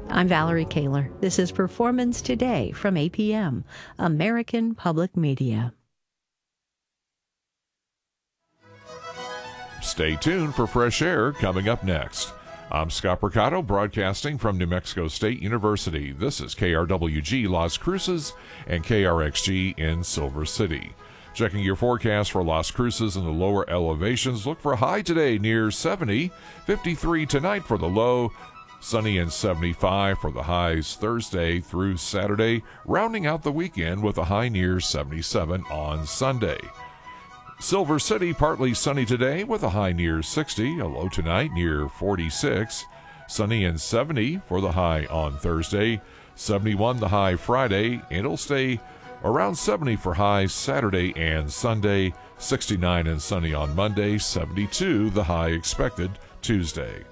I'm Valerie Kaler. This is Performance Today from APM, American Public Media. Stay tuned for Fresh Air coming up next. I'm Scott Percato, broadcasting from New Mexico State University. This is KRWG Las Cruces and KRXG in Silver City. Checking your forecast for Las Cruces in the lower elevations. Look for a high today near 70, 53 tonight for the low, sunny and 75 for the highs Thursday through Saturday, rounding out the weekend with a high near 77 on Sunday. Silver City, partly sunny today with a high near 60, a low tonight near 46, sunny and 70 for the high on Thursday, 71 the high Friday, and it'll stay around 70 for highs Saturday and Sunday, 69 and sunny on Monday, 72 the high expected Tuesday.